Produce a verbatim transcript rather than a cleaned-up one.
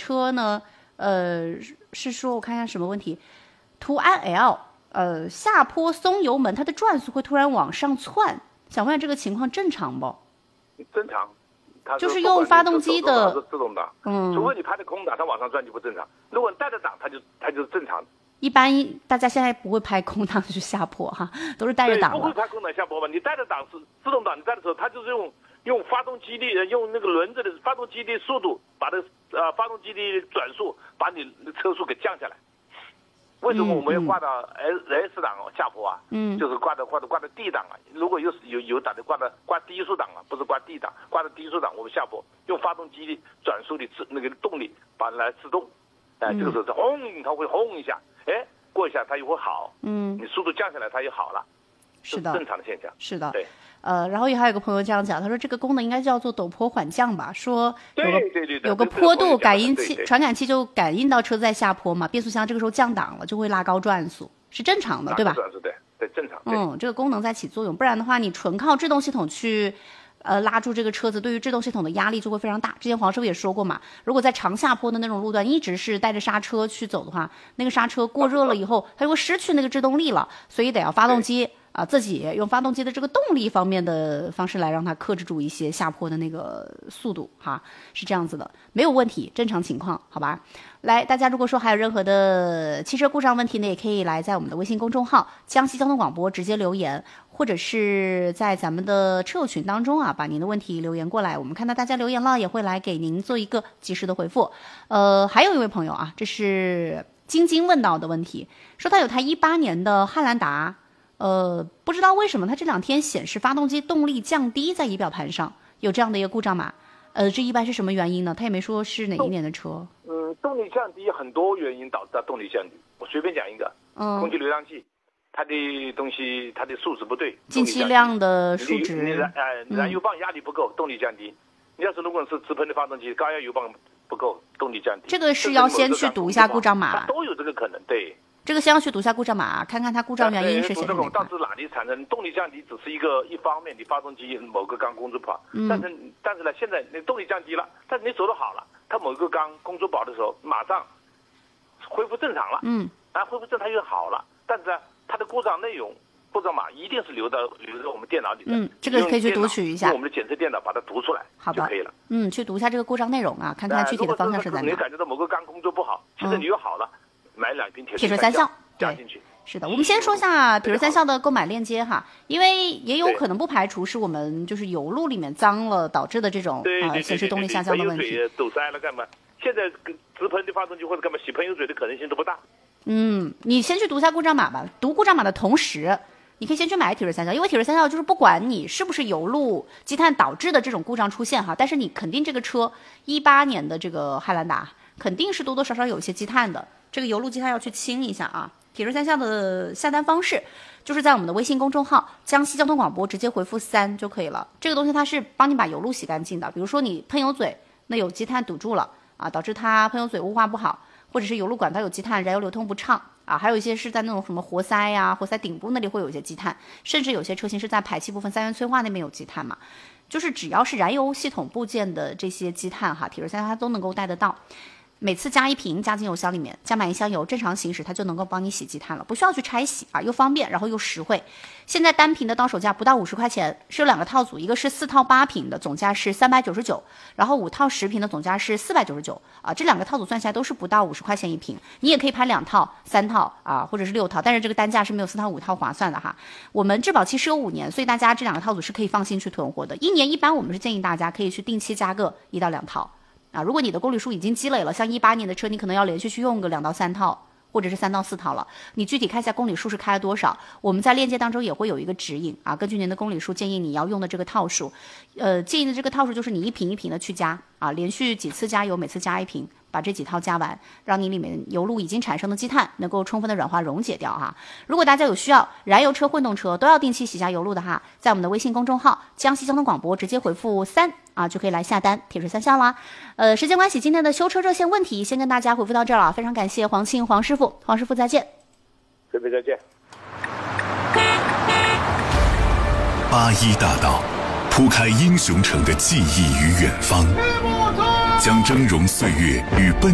车呢，呃，是说我看一下什么问题，途安 L， 呃，下坡松油门，它的转速会突然往上窜，想问这个情况正常不？ 正常。 就是用发动机的是自动挡，嗯，除非你拍的空档，它往上转就不正常。如果你带着档，它就它就是正常的。 一般大家现在不会拍空档去下坡哈，都是带着档的。 不会拍空档下坡吧？你带着档是自动挡，你带的时候，它就是用用发动机力，用那个轮子的发动机的速度，把这呃发动机的转速，把你的车速给降下来。为什么我们要挂到 S S 档下坡啊？嗯，就是挂到挂到挂到 D 档啊。如果有有有档的挂到挂低速档啊，不是挂 D 档，挂到低速档我们下坡用发动机的转速的那个动力把它来制动，哎、呃，这个时候它轰，它会轰一下，哎，过一下它又会好，嗯，你速度降下来它又好了， 是的， 正常的现象， 是的， 对。 呃，然后也还有个朋友这样讲，他说这个功能应该叫做陡坡缓降吧，说有个对对对有个坡度感应器、传感器就感应到车在下坡嘛，变速箱这个时候降档了，就会拉高转速，是正常的，对吧？ 转速对对正常。 嗯，这个功能在起作用，不然的话，你纯靠制动系统去呃拉住这个车子，对于制动系统的压力就会非常大。之前黄师傅也说过嘛，如果在长下坡的那种路段一直是带着刹车去走的话，那个刹车过热了以后，它就会失去那个制动力了，所以得要发动机。啊，自己用发动机的这个动力方面的方式来让它克制住一些下坡的那个速度哈，是这样子的，没有问题，正常情况，好吧？来，大家如果说还有任何的汽车故障问题呢，也可以来在我们的微信公众号江西交通广播直接留言，或者是在咱们的车友群当中啊，把您的问题留言过来，我们看到大家留言了，也会来给您做一个及时的回复。呃，还有一位朋友啊，这是晶晶问到的问题，说他有台一八年的汉兰达。呃，不知道为什么它这两天显示发动机动力降低在仪表盘上，有这样的一个故障码。呃，这一般是什么原因呢？他也没说是哪一年的车。 嗯，动力降低很多原因导致它动力降低，我随便讲一个，嗯，空气流量计，它的东西它的数值不对， 进气量的数值， 你燃呃燃油棒压力不够，动力降低。你要是如果是直喷的发动机，高压油棒不够，动力降低。 这个是要先去读一下故障码， 都有这个可能，对。 这个先要去读下故障码，看看它故障原因是什么。 到底哪里产生动力降低，只是一个一方面，你发动机某个缸工作不好。嗯、但是但是呢，现在你动力降低了，但是你走得好了，它某个缸工作不好的时候，马上恢复正常了。嗯，啊，恢复正常又好了，但是呢，它的故障内容、故障码一定是留到留在我们电脑里的。 嗯，这个可以去读取一下， 用我们的检测电脑把它读出来，好的就可以了。 嗯，去读一下这个故障内容啊，看看具体的方向是在哪。 你感觉到某个缸工作不好，现在你又好了。嗯，买两瓶铁水三效加进去， 是的。我们先说一下铁水三效的购买链接哈，因为也有可能不排除是我们就是油路里面脏了导致的这种啊显示动力下降的问题。 堵塞了干嘛？现在直喷的发动机或者干嘛洗喷油嘴的可能性都不大。 嗯，你先去读一下故障码吧。读故障码的同时，你可以先去买铁水三效，因为铁水三效就是不管你是不是油路积碳导致的这种故障出现哈，但是你肯定这个车一八年的这个汉兰达肯定是多多少少有一些积碳的。这个油路积碳要去清一下啊！铁水三效的下单方式就是在我们的微信公众号江西交通广播直接回复三就可以了。这个东西它是帮你把油路洗干净的，比如说你喷油嘴那有积碳堵住了啊，导致它喷油嘴雾化不好，或者是油路管道有积碳，燃油流通不畅啊，还有一些是在那种什么活塞呀、啊、活塞顶部那里会有一些积碳，甚至有些车型是在排气部分三元催化那边有积碳嘛。就是只要是燃油系统部件的这些积碳哈，铁水三效它都能够带得到。每次加一瓶加进油箱里面，加满一箱油，正常行驶它就能够帮你洗积碳了，不需要去拆洗啊，又方便，然后又实惠。现在单瓶的到手价不到五十块钱，是有两个套组，一个是四套八瓶的，总价是三百九十九，然后五套十瓶的总价是四百九十九啊，这两个套组算下来都是不到五十块钱一瓶。你也可以拍两套、三套啊，或者是六套，但是这个单价是没有四套、五套划算的哈。我们质保期是有五年，所以大家这两个套组是可以放心去囤货的。一年一般我们是建议大家可以去定期加个一到两套。啊，如果你的公里数已经积累了，像一八年的车，你可能要连续去用个两到三套，或者是三到四套了。你具体看一下公里数是开了多少，我们在链接当中也会有一个指引啊，根据您的公里数建议你要用的这个套数，呃，建议的这个套数就是你一瓶一瓶的去加啊，连续几次加油，每次加一瓶，把这几套加完，让你里面油路已经产生的积碳能够充分的软化溶解掉哈。如果大家有需要，燃油车、混动车都要定期洗下油路的哈，在我们的微信公众号江西交通广播直接回复三啊，就可以来下单铁水三效啦。呃，时间关系，今天的修车热线问题先跟大家回复到这儿了，非常感谢黄庆黄师傅，黄师傅再见。 各位再见。 八一大道铺开英雄城的记忆与远方，将峥嵘岁月与奔